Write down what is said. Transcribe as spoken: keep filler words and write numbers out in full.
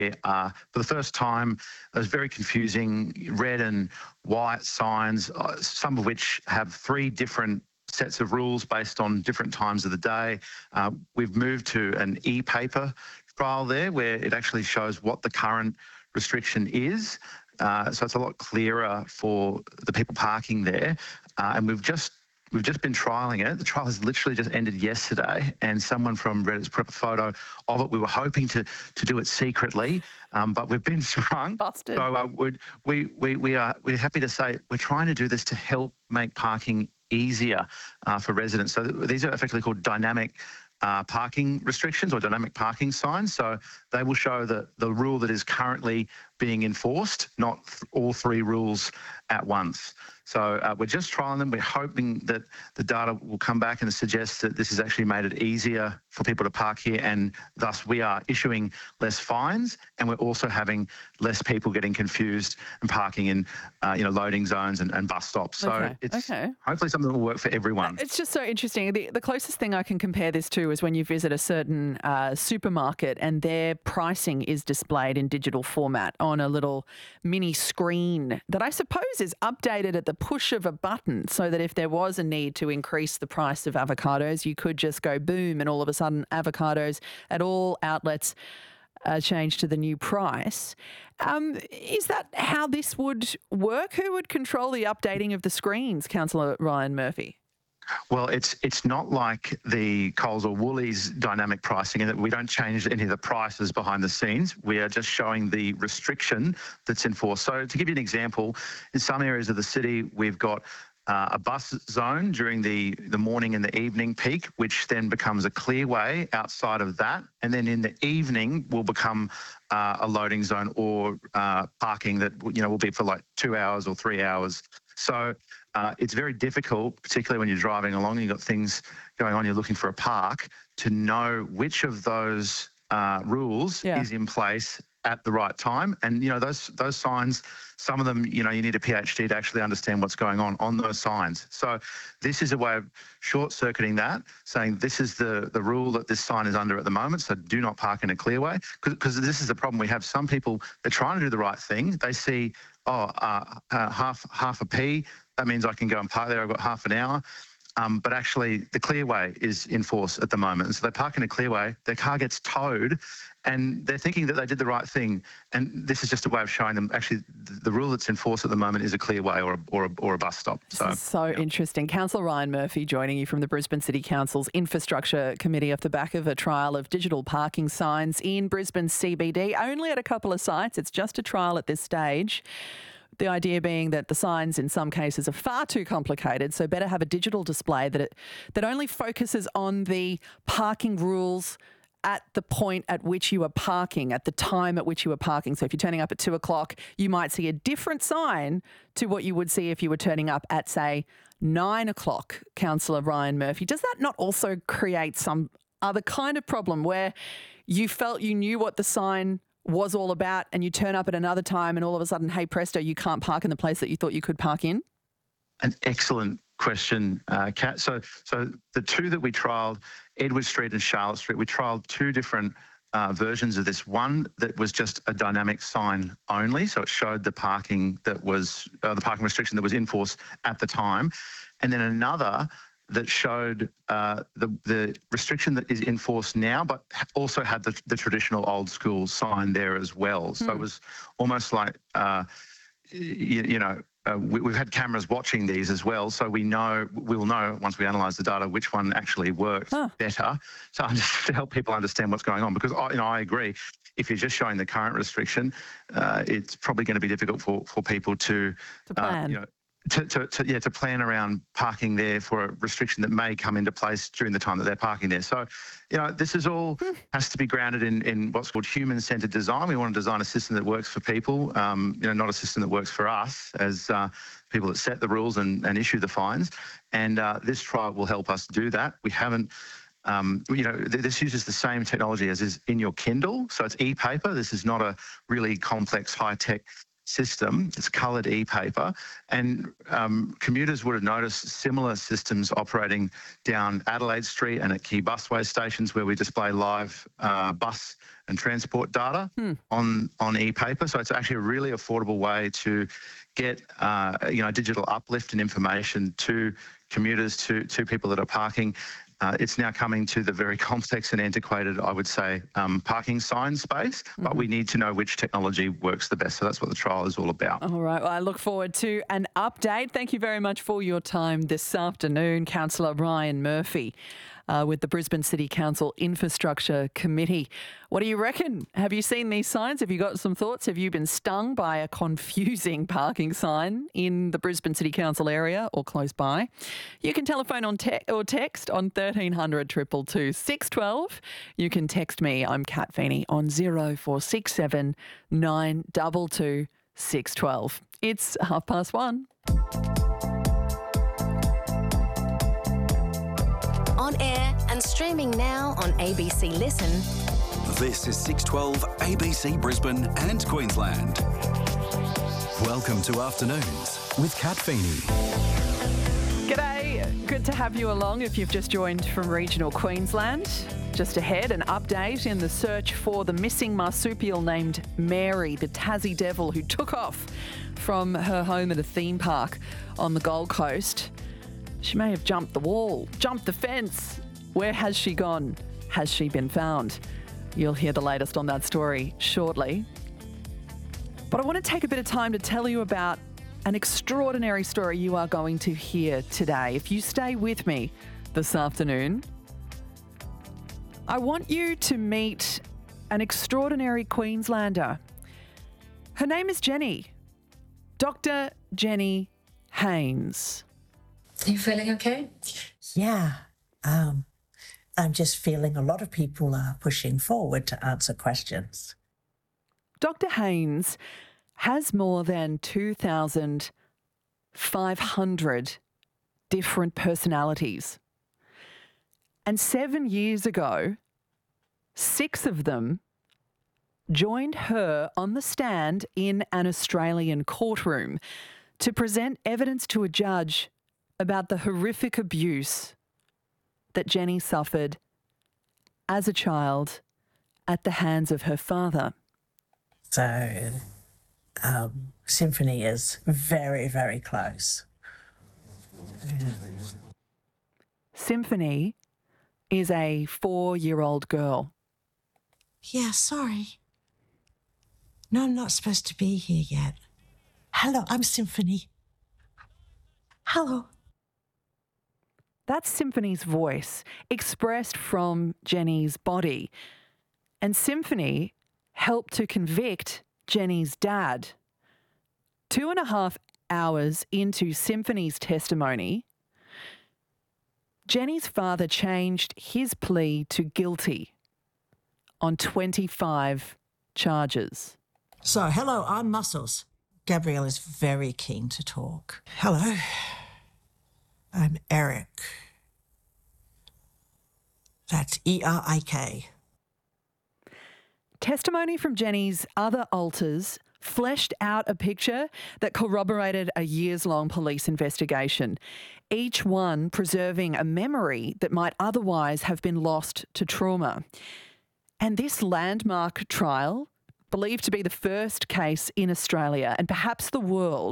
Uh, for the first time, those very confusing red and white signs, uh, some of which have three different sets of rules based on different times of the day. Uh, we've moved to an e-paper trial there where it actually shows what the current restriction is. Uh, so it's a lot clearer for the people parking there. Uh, and we've just We've just been trialling it. The trial has literally just ended yesterday, and someone from Reddit's put up a photo of it. We were hoping to to do it secretly, um, but we've been sprung. Busted. So uh, we we we are we're happy to say we're trying to do this to help make parking easier uh, for residents. So these are effectively called dynamic Uh, parking restrictions or dynamic parking signs. So they will show the, the rule that is currently being enforced, not th- all three rules at once. So uh, we're just trialing them. We're hoping that the data will come back and suggest that this has actually made it easier for people to park here, and thus we are issuing less fines, and we're also having less people getting confused and parking in uh, you know, loading zones and, and bus stops. So Okay, it's okay. hopefully something that will work for everyone. It's just so interesting. The, the closest thing I can compare this to is when you visit a certain uh, supermarket and their pricing is displayed in digital format on a little mini screen that I suppose is updated at the push of a button, so that if there was a need to increase the price of avocados, you could just go boom and all of a sudden avocados at all outlets uh, change to the new price. Um, is that how this would work? Who would control the updating of the screens, Councillor Ryan Murphy? Well, it's it's not like the Coles or Woolies dynamic pricing in that we don't change any of the prices behind the scenes. We are just showing the restriction that's enforced. So to give you an example, in some areas of the city, we've got uh, a bus zone during the, the morning and the evening peak, which then becomes a clearway outside of that. And then in the evening will become uh, a loading zone or uh, parking that, you know, will be for like two hours or three hours. So uh, it's very difficult, particularly when you're driving along and you've got things going on, you're looking for a park, to know which of those uh, rules Yeah. is in place at the right time. And, you know, those those signs, some of them, you know, you need a PhD to actually understand what's going on on those signs. So this is a way of short-circuiting that, saying this is the, the rule that this sign is under at the moment, so do not park in a clearway. Because this is the problem we have. Some people, they're trying to do the right thing. They see, oh, uh, uh, half, half a P, that means I can go and park there, I've got half an hour. Um, but actually, the clearway is in force at the moment. And so they park in a clearway, their car gets towed, and they're thinking that they did the right thing. And this is just a way of showing them, actually, the, the rule that's in force at the moment is a clearway or a, or a, or a bus stop. This So, is so yeah. interesting. Councillor Ryan Murphy joining you from the Brisbane City Council's Infrastructure Committee off the back of a trial of digital parking signs in Brisbane C B D, only at a couple of sites. It's just a trial at this stage. The idea being that the signs in some cases are far too complicated, so better have a digital display that it, that only focuses on the parking rules at the point at which you are parking, at the time at which you are parking. So if you're turning up at two o'clock, you might see a different sign to what you would see if you were turning up at, say, nine o'clock, Councillor Ryan Murphy. Does that not also create some other kind of problem where you felt you knew what the sign was all about and you turn up at another time and all of a sudden, hey presto, you can't park in the place that you thought you could park in? An excellent question, uh, Kat. So, so the two that we trialled, Edward Street and Charlotte Street, we trialled two different uh, versions of this. One that was just a dynamic sign only, so it showed the parking that was uh, the parking restriction that was in force at the time, and then another that showed uh, the, the restriction that is in force now, but also had the, the traditional old school sign there as well. So Hmm. it was almost like, uh, you, you know, uh, we, we've had cameras watching these as well, so we know, we'll know once we analyse the data which one actually works Huh. better. So just to help people understand what's going on, because I, you know, I agree, if you're just showing the current restriction, uh, it's probably going to be difficult for, for people to, To plan. Uh, you know, To, to, to, yeah, to plan around parking there for a restriction that may come into place during the time that they're parking there. So, you know, this is all has to be grounded in, in what's called human-centred design. We want to design a system that works for people, um, you know, not a system that works for us as uh, people that set the rules and, and issue the fines. And uh, this trial will help us do that. We haven't Um, you know, th- this uses the same technology as is in your Kindle, so it's e-paper. This is not a really complex, high-tech system. It's coloured e-paper, and um, commuters would have noticed similar systems operating down Adelaide Street and at key busway stations where we display live uh, bus and transport data hmm. on on e-paper. So it's actually a really affordable way to get uh, you know digital uplift and information to commuters, to to people that are parking. Uh, it's now coming to the very complex and antiquated, I would say, um, parking sign space, mm-hmm. but we need to know which technology works the best. So that's what the trial is all about. All right. Well, I look forward to an update. Thank you very much for your time this afternoon, Councillor Ryan Murphy. Uh, with the Brisbane City Council Infrastructure Committee. What do you reckon? Have you seen these signs? Have you got some thoughts? Have you been stung by a confusing parking sign in the Brisbane City Council area or close by? You can telephone on te- or text on thirteen hundred two two two six one two. You can text me, I'm Kat Feeney, on zero four six seven nine two two six one two. It's half past one. On air and streaming now on A B C Listen. This is six twelve A B C Brisbane and Queensland. Welcome to Afternoons with Kat Feeney. G'day, good to have you along if you've just joined from regional Queensland. Just ahead, an update in the search for the missing marsupial named Mary, the Tassie devil who took off from her home at a theme park on the Gold Coast. She may have jumped the wall, jumped the fence. Where has she gone? Has she been found? You'll hear the latest on that story shortly. But I want to take a bit of time to tell you about an extraordinary story you are going to hear today. If you stay with me this afternoon, I want you to meet an extraordinary Queenslander. Her name is Jenny, Doctor Jenny Haynes. Are you feeling okay? Yeah. Um, I'm just feeling a lot of people are pushing forward to answer questions. Doctor Haynes has more than two thousand five hundred different personalities. And seven years ago, six of them joined her on the stand in an Australian courtroom to present evidence to a judge about the horrific abuse that Jenny suffered as a child at the hands of her father. So, um, Symphony is very, very close. Symphony is a four-year-old girl. Yeah, sorry. No, I'm not supposed to be here yet. Hello, I'm Symphony. Hello. That's Symphony's voice expressed from Jenny's body. And Symphony helped to convict Jenny's dad. Two and a half hours into Symphony's testimony, Jenny's father changed his plea to guilty on twenty-five charges. So, hello, I'm Muscles. Gabrielle is very keen to talk. Hello. I'm Eric. That's E R I K. Testimony from Jenny's other alters fleshed out a picture that corroborated a years-long police investigation, each one preserving a memory that might otherwise have been lost to trauma. And this landmark trial, believed to be the first case in Australia and perhaps the world,